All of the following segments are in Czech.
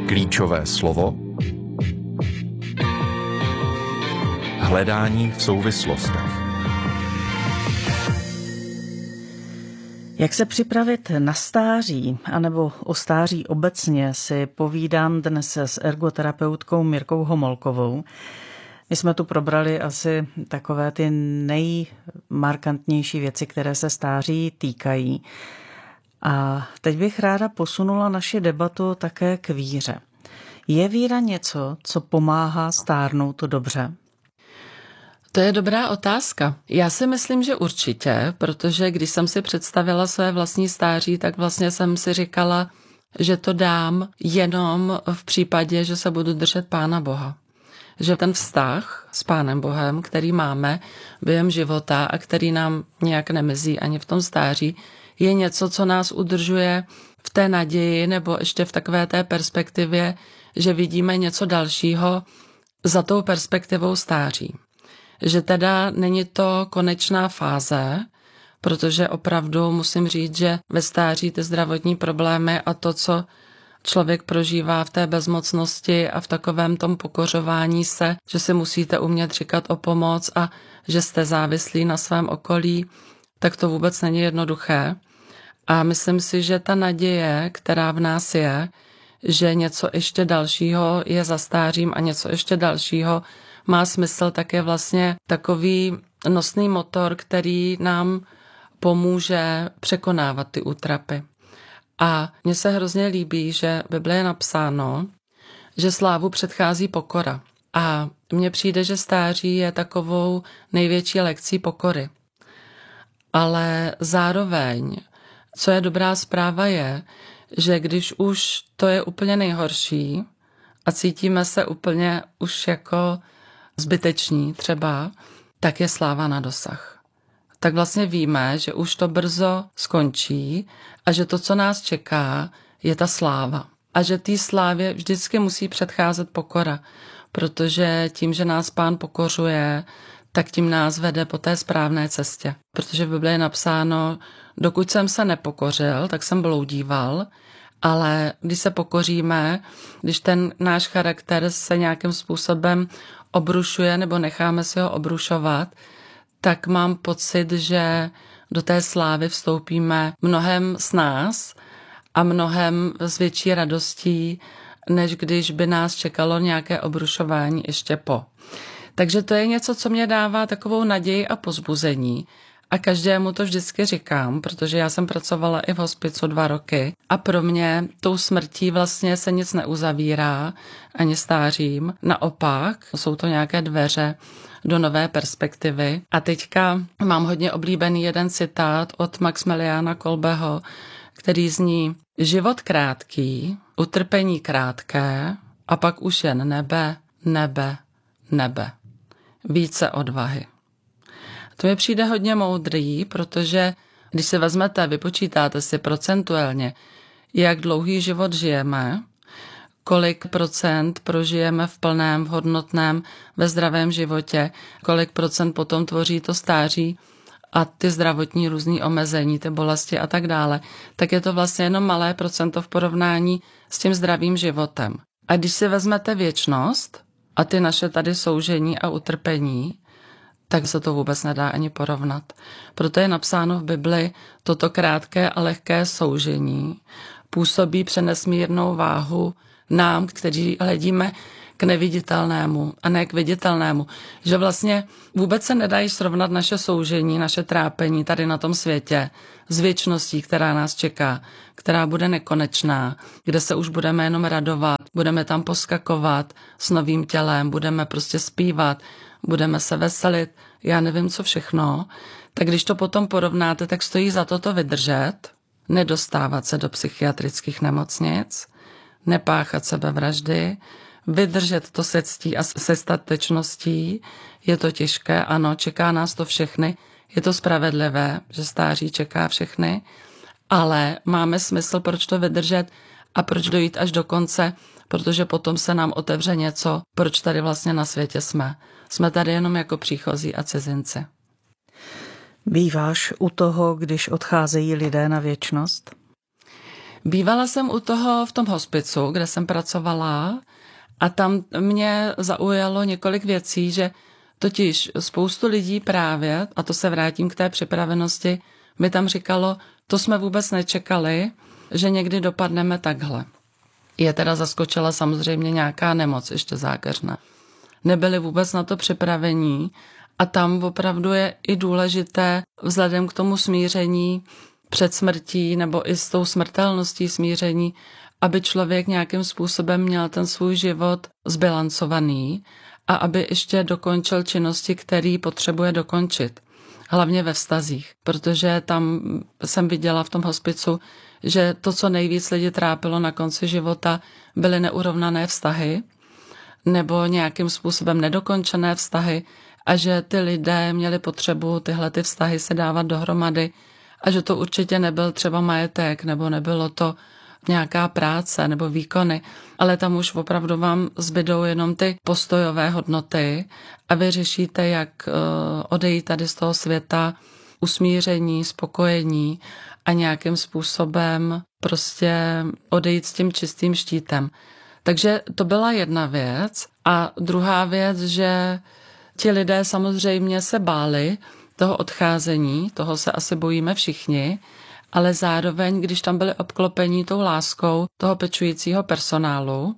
Klíčové slovo. Hledání v souvislostech. Jak se připravit na stáří, anebo o stáří obecně, si povídám dnes s ergoterapeutkou Mirkou Homolkovou. My jsme tu probrali asi takové ty nejmarkantnější věci, které se stáří týkají. A teď bych ráda posunula naši debatu také k víře. Je víra něco, co pomáhá stárnout dobře? To je dobrá otázka. Já si myslím, že určitě, protože když jsem si představila své vlastní stáří, tak vlastně jsem si říkala, že to dám jenom v případě, že se budu držet Pána Boha. Že ten vztah s Pánem Bohem, který máme během života a který nám nějak nemizí ani v tom stáří, je něco, co nás udržuje v té naději nebo ještě v takové té perspektivě, že vidíme něco dalšího za tou perspektivou stáří. Že teda není to konečná fáze, protože opravdu musím říct, že ve stáří ty zdravotní problémy a to, co člověk prožívá v té bezmocnosti a v takovém tom pokořování se, že si musíte umět říkat o pomoc a že jste závislí na svém okolí, tak to vůbec není jednoduché. A myslím si, že ta naděje, která v nás je, že něco ještě dalšího je za stářím a něco ještě dalšího má smysl, tak je vlastně takový nosný motor, který nám pomůže překonávat ty útrapy. A mně se hrozně líbí, že v Bibli je napsáno, že slávu předchází pokora. A mně přijde, že stáří je takovou největší lekcí pokory. Ale zároveň, co je dobrá zpráva je, že když už to je úplně nejhorší a cítíme se úplně už jako zbyteční třeba, tak je sláva na dosah. Tak vlastně víme, že už to brzo skončí a že to, co nás čeká, je ta sláva. A že té slávě vždycky musí předcházet pokora, protože tím, že nás Pán pokořuje, tak tím nás vede po té správné cestě. Protože v Bibli je napsáno, dokud jsem se nepokořil, tak jsem bloudíval, ale když se pokoříme, když ten náš charakter se nějakým způsobem obrušuje nebo necháme si ho obrušovat, tak mám pocit, že do té slávy vstoupíme mnohem s nás a mnohem s větší radostí, než když by nás čekalo nějaké obrušování ještě po. Takže to je něco, co mě dává takovou naději a pozbuzení. A každému to vždycky říkám, protože já jsem pracovala i v hospicu 2 roky a pro mě tou smrtí vlastně se nic neuzavírá, ani stářím. Naopak, jsou to nějaké dveře do nové perspektivy. A teďka mám hodně oblíbený jeden citát od Maximiliána Kolbeho, který zní: život krátký, utrpení krátké a pak už jen nebe, nebe, nebe. Více odvahy. To mi přijde hodně moudrý, protože když si vezmete, vypočítáte si procentuálně, jak dlouhý život žijeme, kolik procent prožijeme v plném, v hodnotném, ve zdravém životě, kolik procent potom tvoří to stáří a ty zdravotní různý omezení, ty bolesti a tak dále, tak je to vlastně jenom malé procento v porovnání s tím zdravým životem. A když si vezmete věčnost a ty naše tady soužení a utrpení, tak se to vůbec nedá ani porovnat. Proto je napsáno v Bibli, toto krátké a lehké soužení působí přenesmírnou váhu nám, kteří hledíme k neviditelnému a ne k viditelnému. Že vlastně vůbec se nedají srovnat naše soužení, naše trápení tady na tom světě s věčností, která nás čeká, která bude nekonečná, kde se už budeme jenom radovat, budeme tam poskakovat s novým tělem, budeme prostě zpívat, budeme se veselit, já nevím co všechno, tak když to potom porovnáte, tak stojí za to vydržet, nedostávat se do psychiatrických nemocnic, nepáchat sebevraždy, vydržet to se ctí a se statečností. Je to těžké, ano, čeká nás to všechny, je to spravedlivé, že stáří čeká všechny, ale máme smysl, proč to vydržet a proč dojít až do konce, protože potom se nám otevře něco, proč tady vlastně na světě jsme. Jsme tady jenom jako příchozí a cizinci. Býváš u toho, když odcházejí lidé na věčnost? Bývala jsem u toho v tom hospicu, kde jsem pracovala a tam mě zaujalo několik věcí, že totiž spoustu lidí právě, a to se vrátím k té připravenosti, mi tam říkalo, to jsme vůbec nečekali, že někdy dopadneme takhle. Je teda zaskočila samozřejmě nějaká nemoc ještě zákeřná. Nebyli vůbec na to připravení a tam opravdu je i důležité vzhledem k tomu smíření před smrtí nebo i s tou smrtelností smíření, aby člověk nějakým způsobem měl ten svůj život zbilancovaný a aby ještě dokončil činnosti, které potřebuje dokončit. Hlavně ve vztazích, protože tam jsem viděla v tom hospicu, že to, co nejvíc lidi trápilo na konci života, byly neurovnané vztahy nebo nějakým způsobem nedokončené vztahy a že ty lidé měli potřebu tyhle ty vztahy se dávat dohromady a že to určitě nebyl třeba majetek nebo nebylo to nějaká práce nebo výkony, ale tam už opravdu vám zbydou jenom ty postojové hodnoty a vy řešíte, jak odejít tady z toho světa usmíření, spokojení a nějakým způsobem prostě odejít s tím čistým štítem. Takže to byla jedna věc. A druhá věc, že ti lidé samozřejmě se báli toho odcházení, toho se asi bojíme všichni, ale zároveň, když tam byli obklopení tou láskou toho pečujícího personálu,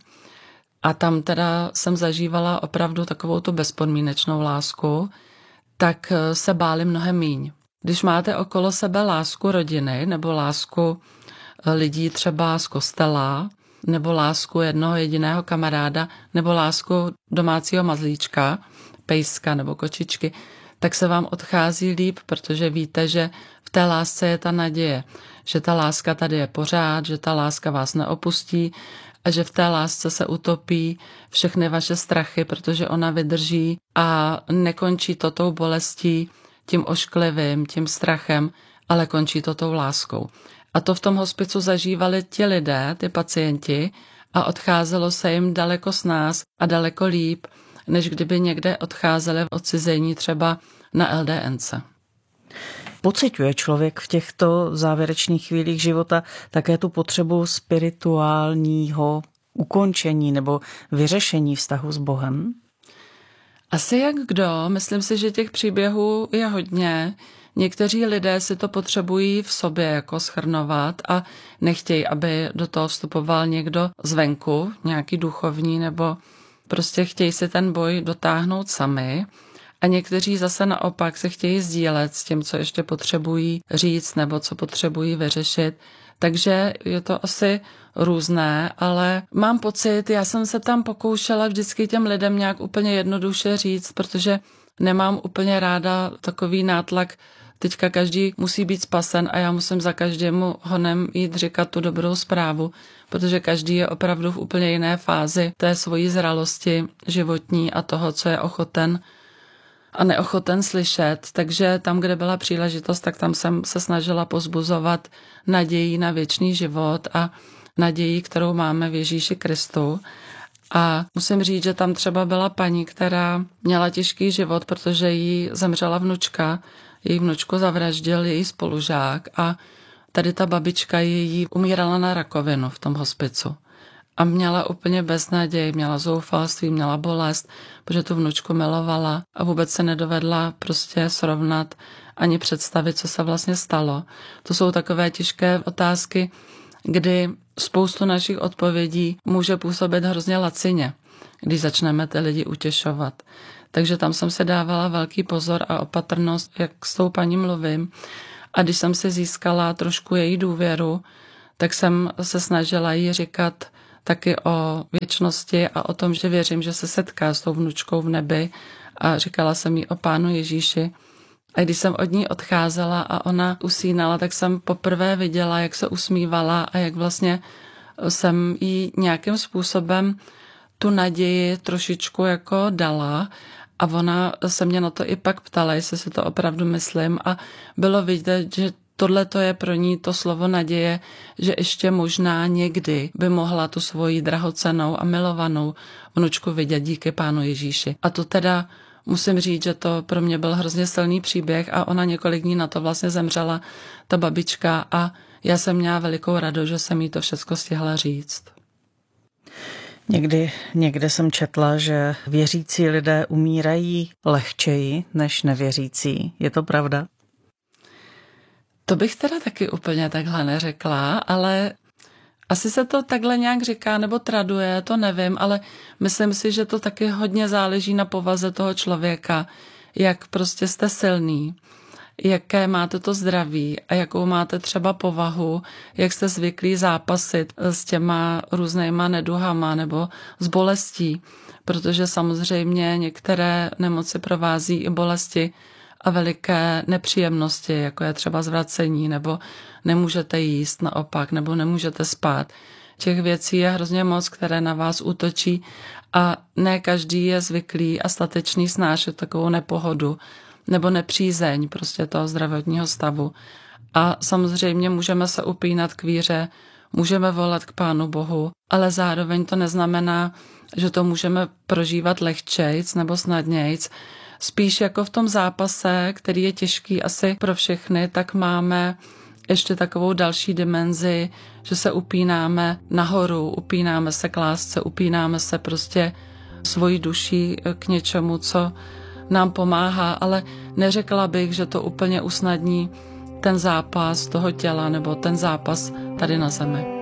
a tam teda jsem zažívala opravdu takovou tu bezpodmínečnou lásku, tak se báli mnohem míň. Když máte okolo sebe lásku rodiny nebo lásku lidí třeba z kostela, nebo lásku jednoho jediného kamaráda, nebo lásku domácího mazlíčka, pejska nebo kočičky, tak se vám odchází líp, protože víte, že v té lásce je ta naděje, že ta láska tady je pořád, že ta láska vás neopustí a že v té lásce se utopí všechny vaše strachy, protože ona vydrží a nekončí to tou bolestí, tím ošklivým, tím strachem, ale končí to tou láskou. A to v tom hospicu zažívali ti lidé, ty pacienti, a odcházelo se jim daleko s nás a daleko líp, než kdyby někde odcházeli v odcizení třeba na LDNC. Pociťuje člověk v těchto závěrečných chvílích života také tu potřebu spirituálního ukončení nebo vyřešení vztahu s Bohem? Asi jak kdo, myslím si, že těch příběhů je hodně. Někteří lidé si to potřebují v sobě jako shrnovat a nechtějí, aby do toho vstupoval někdo zvenku, nějaký duchovní, nebo prostě chtějí si ten boj dotáhnout sami. A někteří zase naopak se chtějí sdílet s tím, co ještě potřebují říct nebo co potřebují vyřešit. Takže je to asi různé, ale mám pocit, já jsem se tam pokoušela vždycky těm lidem nějak úplně jednoduše říct, protože nemám úplně ráda takový nátlak, teďka každý musí být spasen a já musím za každému honem jít říkat tu dobrou zprávu, protože každý je opravdu v úplně jiné fázi té svojí zralosti životní a toho, co je ochoten a neochoten slyšet. Takže tam, kde byla příležitost, tak tam jsem se snažila pozbuzovat naději na věčný život a naději, kterou máme v Ježíši Kristu. A musím říct, že tam třeba byla paní, která měla těžký život, protože jí zemřela vnučka, její vnučku zavraždil její spolužák a tady ta babička její umírala na rakovinu v tom hospicu. A měla úplně beznaděj, měla zoufalství, měla bolest, protože tu vnučku milovala a vůbec se nedovedla prostě srovnat ani představit, co se vlastně stalo. To jsou takové těžké otázky, kdy spoustu našich odpovědí může působit hrozně lacině, když začneme ty lidi utěšovat. Takže tam jsem se dávala velký pozor a opatrnost, jak s tou paní mluvím. A když jsem si získala trošku její důvěru, tak jsem se snažila jí říkat taky o věčnosti a o tom, že věřím, že se setká s tou vnučkou v nebi. A říkala jsem jí o Pánu Ježíši. A když jsem od ní odcházela a ona usínala, tak jsem poprvé viděla, jak se usmívala a jak vlastně jsem jí nějakým způsobem tu naději trošičku jako dala. A ona se mě na to i pak ptala, jestli si to opravdu myslím. A bylo vidět, že tohle to je pro ní to slovo naděje, že ještě možná někdy by mohla tu svoji drahocennou a milovanou vnučku vidět díky Pánu Ježíši. A to teda musím říct, že to pro mě byl hrozně silný příběh a ona několik dní na to vlastně zemřela, ta babička, a já jsem měla velikou radost, že jsem jí to všecko stihla říct. Někde jsem četla, že věřící lidé umírají lehčeji než nevěřící. Je to pravda? To bych teda taky úplně takhle neřekla, ale asi se to takhle nějak říká nebo traduje, to nevím, ale myslím si, že to taky hodně záleží na povaze toho člověka, jak prostě jste silný, jaké máte to zdraví a jakou máte třeba povahu, jak jste zvyklí zápasit s těma různýma neduhama nebo s bolestí, protože samozřejmě některé nemoci provází i bolesti a veliké nepříjemnosti, jako je třeba zvracení, nebo nemůžete jíst naopak, nebo nemůžete spát. Těch věcí je hrozně moc, které na vás útočí a ne každý je zvyklý a statečný snášet takovou nepohodu nebo nepřízeň prostě toho zdravotního stavu. A samozřejmě můžeme se upínat k víře, můžeme volat k Pánu Bohu, ale zároveň to neznamená, že to můžeme prožívat lehčejc nebo snadnějc. Spíš jako v tom zápase, který je těžký asi pro všechny, tak máme ještě takovou další dimenzi, že se upínáme nahoru, upínáme se k lásce, upínáme se prostě svojí duší k něčemu, co nám pomáhá, ale neřekla bych, že to úplně usnadní ten zápas toho těla nebo ten zápas tady na zemi.